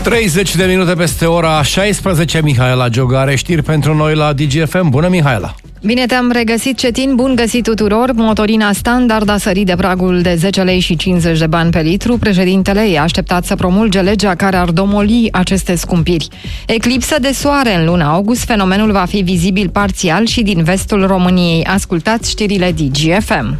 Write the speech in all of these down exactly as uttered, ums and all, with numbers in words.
treizeci de minute peste ora șaisprezece, Mihaela Giogare, știri pentru noi la D G F M. Bună, Mihaela! Bine te-am regăsit, Cetin, bun găsit tuturor! Motorina standard a sărit de pragul de zece lei și cincizeci de bani pe litru. Președintele e așteptat să promulge legea care ar domoli aceste scumpiri. Eclipsă de soare în luna august, fenomenul va fi vizibil parțial și din vestul României. Ascultați știrile D G F M.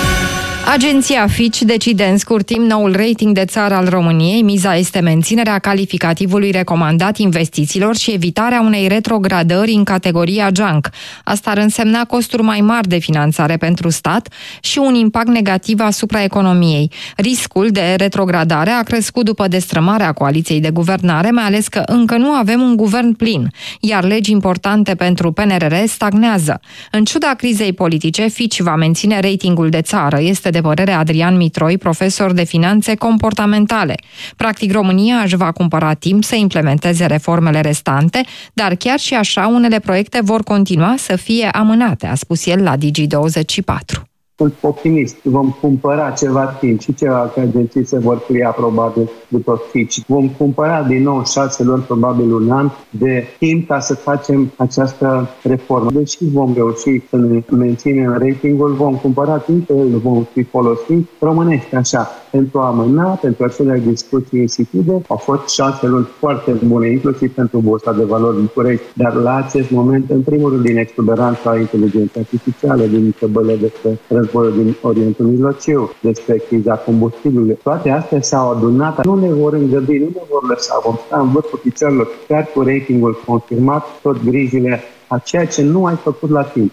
Agenția Fitch decide în scurt timp noul rating de țară al României. Miza este menținerea calificativului recomandat investițiilor și evitarea unei retrogradări în categoria junk. Asta ar însemna costuri mai mari de finanțare pentru stat și un impact negativ asupra economiei. Riscul de retrogradare a crescut după destrămarea coaliției de guvernare, mai ales că încă nu avem un guvern plin, iar legi importante pentru P N R R stagnează. În ciuda crizei politice, Fitch va menține ratingul de țară. Este de părere Adrian Mitroi, profesor de finanțe comportamentale. Practic, România își va cumpăra timp să implementeze reformele restante, dar chiar și așa unele proiecte vor continua să fie amânate, a spus el la Digi douăzeci și patru. Sunt optimist. Vom cumpăra ceva timp și celelalte agenții se vor plia probabil după Fitch. Vom cumpăra din nou șase luni, probabil un an de timp ca să facem această reformă. Deși vom reuși să ne menținem ratingul, vom cumpăra timp, îl vom fi folosit. Românește așa, pentru a amâna, pentru acele discuții insipide. Au fost șase luni foarte bune, inclusiv pentru Bursa de Valori București, dar la acest moment, în primul rând, din exuberanța inteligenței artificiale, din întrebările despre războiul din Orientul Mijlociu, despre criza combustibilului. Toate astea s-au adunat, nu ne vor îngădui, nu ne vor lăsa, vom sta în vârful picioarelor, chiar cu ratingul confirmat, tot grijile a ceea ce nu ai făcut la timp.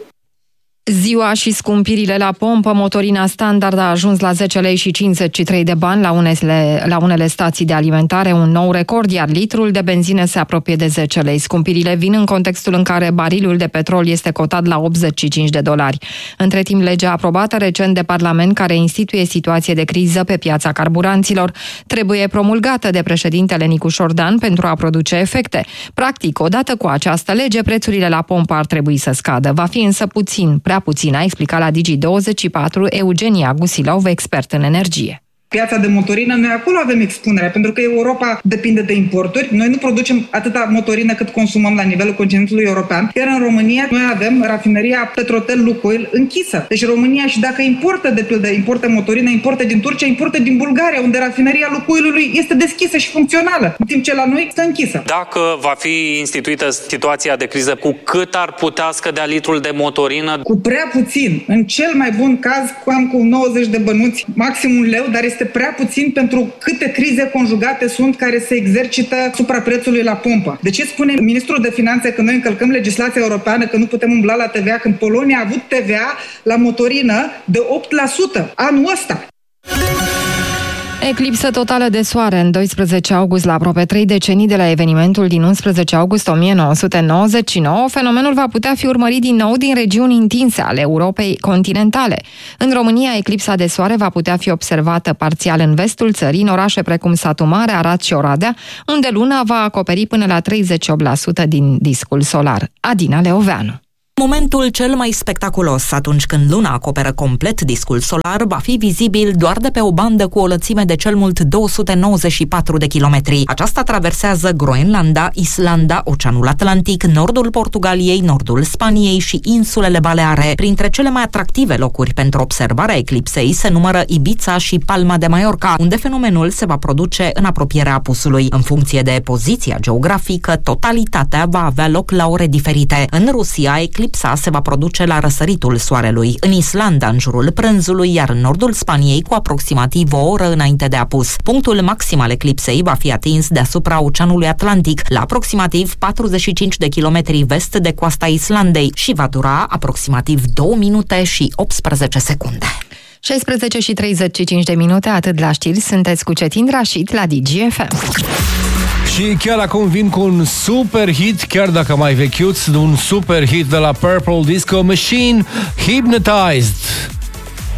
Ziua și scumpirile la pompă, motorina standard a ajuns la zece lei și cincizeci și trei de bani la unele, la unele stații de alimentare, un nou record, iar litrul de benzină se apropie de zece lei. Scumpirile vin în contextul în care barilul de petrol este cotat la optzeci și cinci de dolari. Între timp, legea aprobată recent de Parlament, care instituie situație de criză pe piața carburanților, trebuie promulgată de președintele Nicu Șordan pentru a produce efecte. Practic, odată cu această lege, prețurile la pompă ar trebui să scadă. Va fi însă puțin, prea puțin, a explicat la Digi douăzeci și patru Eugenia Gusilov, expert în energie. Piața de motorină, noi acolo avem expunerea, pentru că Europa depinde de importuri. Noi nu producem atâta motorină cât consumăm la nivelul continentului european, iar în România noi avem rafineria Petrotel Lukoil închisă. Deci România, și dacă importă, de pildă, importă motorină, importă din Turcia, importă din Bulgaria, unde rafineria Lukoilului este deschisă și funcțională, în timp ce la noi este închisă. Dacă va fi instituită situația de criză, cu cât ar putea scădea litrul de motorină? Cu prea puțin. În cel mai bun caz, cam cu nouăzeci de bănuți, maxim un leu, dar este prea puțin pentru câte crize conjugate sunt care se exercită asupra prețului la pompă. De ce spune ministrul de finanțe că noi încălcăm legislația europeană, că nu putem umbla la T V A, când Polonia a avut T V A la motorină de opt la sută anul ăsta? Eclipsă totală de soare în doisprezece august, la aproape trei decenii de la evenimentul din unsprezece august o mie nouă sute nouăzeci și nouă, fenomenul va putea fi urmărit din nou din regiuni întinse ale Europei continentale. În România, eclipsa de soare va putea fi observată parțial în vestul țării, în orașe precum Satu Mare, Arad și Oradea, unde luna va acoperi până la treizeci și opt la sută din discul solar. Adina Leoveanu. Momentul cel mai spectaculos, atunci când luna acoperă complet discul solar, va fi vizibil doar de pe o bandă cu o lățime de cel mult două sute nouăzeci și patru de kilometri. Aceasta traversează Groenlanda, Islanda, Oceanul Atlantic, nordul Portugaliei, nordul Spaniei și insulele Baleare. Printre cele mai atractive locuri pentru observarea eclipsei se numără Ibiza și Palma de Mallorca, unde fenomenul se va produce în apropierea apusului. În funcție de poziția geografică, totalitatea va avea loc la ore diferite. În Rusia, eclipsa se va produce la răsăritul soarelui, în Islanda în jurul prânzului, iar în nordul Spaniei cu aproximativ o oră înainte de apus. Punctul maxim al eclipsei va fi atins deasupra Oceanului Atlantic, la aproximativ patruzeci și cinci de kilometri vest de coasta Islandei și va dura aproximativ două minute și optsprezece secunde. șaisprezece și treizeci și cinci de minute, atât la știri, sunteți cu Cetin Rașit la D G F M. Și chiar acum vin cu un super hit, chiar dacă mai vechiuț, un super hit de la Purple Disco Machine, Hypnotized.